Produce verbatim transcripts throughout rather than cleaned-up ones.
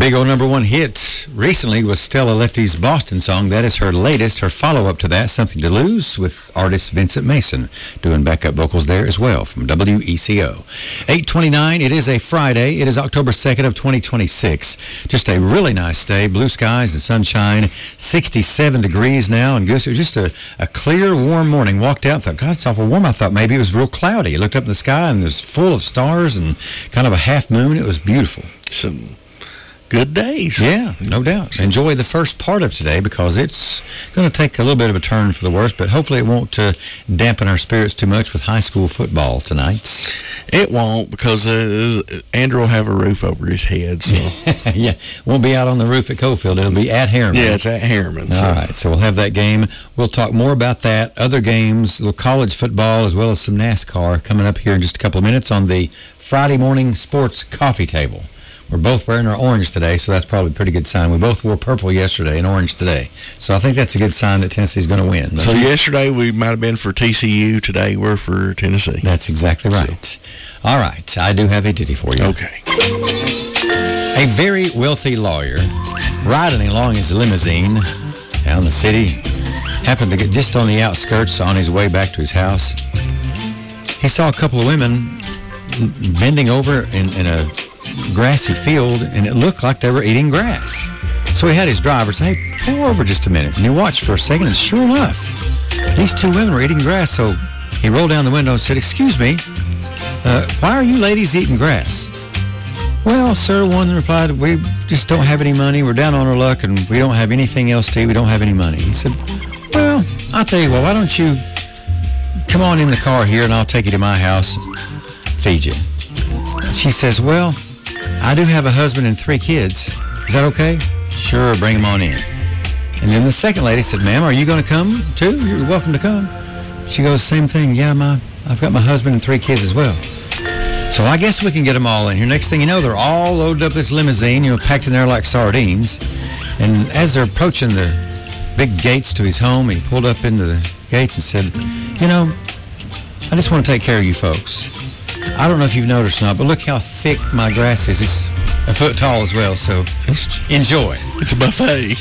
big old number one hit recently was Stella Lefty's Boston song. That is her latest. Her follow-up to that, Something to Lose, with artist Vincent Mason doing backup vocals there as well from W E C O. eight twenty-nine, it is a Friday. It is October second of twenty twenty-six. Just a really nice day. Blue skies and sunshine. sixty-seven degrees now. And Goose, it was just a, a clear, warm morning. Walked out, thought, God, it's awful warm. I thought maybe it was real cloudy. I looked up in the sky and it was full of stars and kind of a half moon. It was beautiful. Some good days. Yeah, no doubt. Enjoy the first part of today because it's going to take a little bit of a turn for the worse, but hopefully it won't uh, dampen our spirits too much with high school football tonight. It won't because uh, Andrew will have a roof over his head. So yeah, won't be out on the roof at Cofield. It'll be at Harriman. Yeah, it's at Harriman. So. All right, so we'll have that game. We'll talk more about that, other games, little college football, as well as some NASCAR coming up here in just a couple of minutes on the Friday morning sports coffee table. We're both wearing our orange today, so that's probably a pretty good sign. We both wore purple yesterday and orange today. So I think that's a good sign that Tennessee's going to win. So you? yesterday we might have been for T C U. Today we're for Tennessee. That's exactly right. So. All right. I do have a ditty for you. Okay. A very wealthy lawyer riding along his limousine down the city happened to get just on the outskirts on his way back to his house. He saw a couple of women bending over in, in a grassy field, and it looked like they were eating grass. So he had his driver say, hey, pull over just a minute. And he watched for a second, and sure enough, these two women were eating grass. So he rolled down the window and said, excuse me, uh, why are you ladies eating grass? Well, sir, one replied, we just don't have any money. We're down on our luck, and we don't have anything else to eat. We don't have any money. He said, well, I'll tell you what, why don't you come on in the car here, and I'll take you to my house and feed you. She says, well, I do have a husband and three kids. Is that okay? Sure, bring them on in. And then the second lady said, ma'am, are you going to come too? You're welcome to come. She goes, same thing. Yeah, my, I've got my husband and three kids as well. So I guess we can get them all in here. Next thing you know, they're all loaded up this limousine, you know, packed in there like sardines. And as they're approaching the big gates to his home, he pulled up into the gates and said, you know, I just want to take care of you folks. I don't know if you've noticed or not, but look how thick my grass is. It's a foot tall as well, so enjoy. It's a buffet.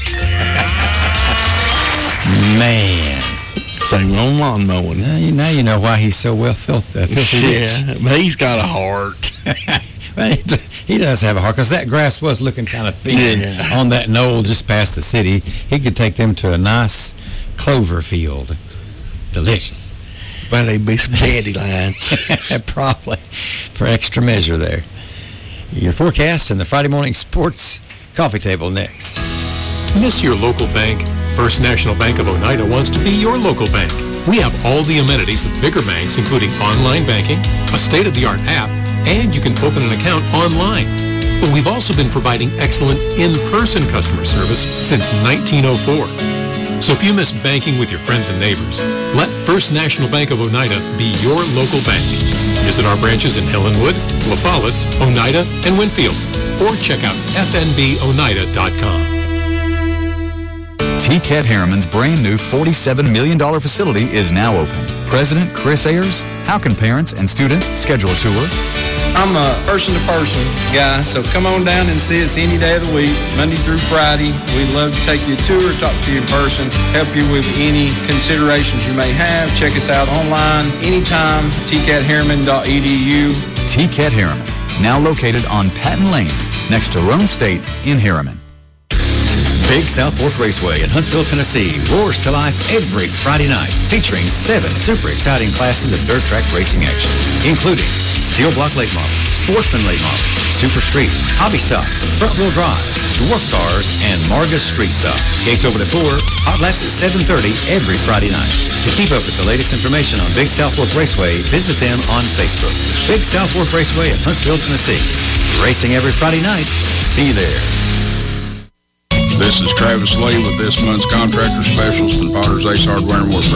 Man. Same on lawn mowing. Now you, now you know why he's so well filth, uh, filthy rich. Yeah, but he's got a heart. Well, he does have a heart, because that grass was looking kind of thin yeah. on that knoll just past the city. He could take them to a nice clover field. Delicious. Well, they'd be some candy lines. Probably, for extra measure there. Your forecast and the Friday morning sports coffee table next. Miss your local bank? First National Bank of Oneida wants to be your local bank. We have all the amenities of bigger banks, including online banking, a state-of-the-art app, and you can open an account online. But we've also been providing excellent in-person customer service since nineteen oh four. So if you miss banking with your friends and neighbors, let First National Bank of Oneida be your local bank. Visit our branches in Hillenwood, La Follette, Oneida, and Winfield, or check out f n b oneida dot com. T. Cat Harriman's brand new forty-seven million dollars facility is now open. President Chris Ayers, how can parents and students schedule a tour? I'm a person-to-person guy, so come on down and see us any day of the week, Monday through Friday. We'd love to take you a tour, talk to you in person, help you with any considerations you may have. Check us out online anytime, t cat harriman dot e d u. T. Cat Harriman, now located on Patton Lane, next to Rome State in Harriman. Big South Fork Raceway in Huntsville, Tennessee roars to life every Friday night, featuring seven super exciting classes of dirt track racing action, including steel block late models, sportsman late models, super street, hobby stocks, front wheel drive, dwarf cars, and Marga street stock. Gates open at four, hot laps at seven thirty every Friday night. To keep up with the latest information on Big South Fork Raceway, visit them on Facebook. Big South Fork Raceway in Huntsville, Tennessee. Racing every Friday night. Be there. This is Travis Lee with this month's Contractor Specials from Potter's Ace Hardware and Woodburn.